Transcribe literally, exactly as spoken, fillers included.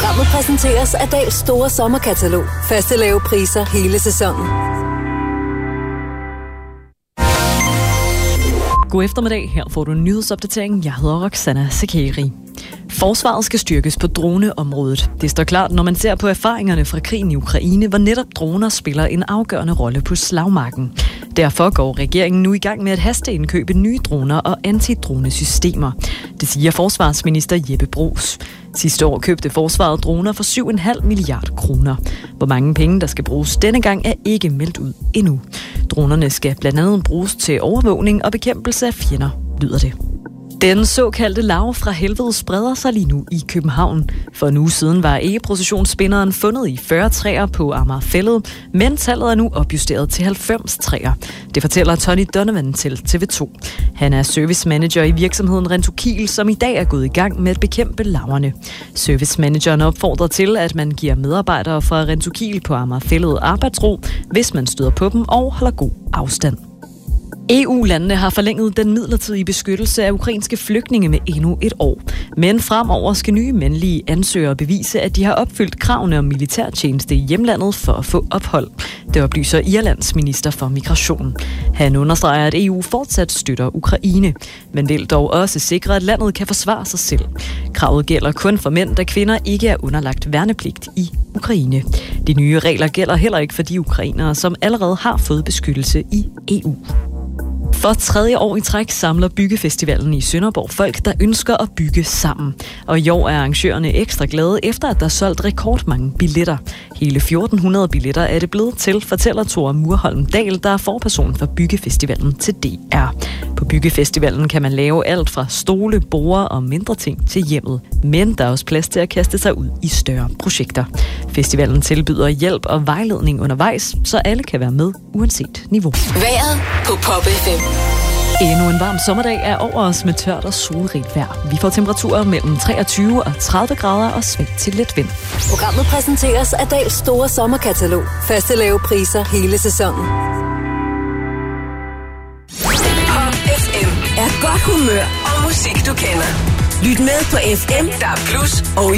Programmet præsenteres af Dahls store sommerkatalog. Faste lave priser hele sæsonen. God eftermiddag. Her får du en nyhedsopdatering. Jeg hedder Roxana Sakeri. Forsvaret skal styrkes på droneområdet. Det står klart, når man ser på erfaringerne fra krigen i Ukraine, hvor netop droner spiller en afgørende rolle på slagmarken. Derfor går regeringen nu i gang med at hasteindkøbe nye droner og antidronesystemer. Det siger forsvarsminister Jeppe Bruus. Sidste år købte forsvaret droner for syv komma fem milliarder kroner. Hvor mange penge, der skal bruges denne gang, er ikke meldt ud endnu. Dronerne skal blandt andet bruges til overvågning og bekæmpelse af fjender, lyder det. Den såkaldte larve fra helvede spreder sig lige nu i København. For en uge siden var æggeprocessionsspinderen fundet i fyrre træer på Amagerfælled, men tallet er nu opjusteret til halvfems træer. Det fortæller Tony Donovan til T V to. Han er service manager i virksomheden Rentokil, som i dag er gået i gang med at bekæmpe larverne. Service manageren opfordrer til, at man giver medarbejdere fra Rentokil på Amagerfælled arbejdsro, hvis man støder på dem og holder god afstand. E U-landene har forlænget den midlertidige beskyttelse af ukrainske flygtninge med endnu et år. Men fremover skal nye mandlige ansøgere bevise, at de har opfyldt kravene om militærtjeneste i hjemlandet for at få ophold. Det oplyser Irlands minister for migration. Han understreger, at E U fortsat støtter Ukraine, men vil dog også sikre, at landet kan forsvare sig selv. Kravet gælder kun for mænd, da kvinder ikke er underlagt værnepligt i Ukraine. De nye regler gælder heller ikke for de ukrainere, som allerede har fået beskyttelse i E U. For tredje år i træk samler Byggefestivalen i Sønderborg folk, der ønsker at bygge sammen. Og i år er arrangørerne ekstra glade, efter at der er solgt rekordmange billetter. Hele fjorten hundrede billetter er det blevet til, fortæller Thor Murholm Dahl, der er forperson for Byggefestivalen til D R. På Byggefestivalen kan man lave alt fra stole, borde og mindre ting til hjemmet. Men der er også plads til at kaste sig ud i større projekter. Festivalen tilbyder hjælp og vejledning undervejs, så alle kan være med uanset niveau. Vejret på Pop F M. Endnu en varm sommerdag er over os med tørt og solrigt vejr. Vi får temperaturer mellem treogtyve og tredive grader og sving til let vind. Programmet præsenteres af Dahls store sommerkatalog. Faste lave priser hele sæsonen. Pop F M er godt humør og musik, du kender. Lyt med på F M, der er plus og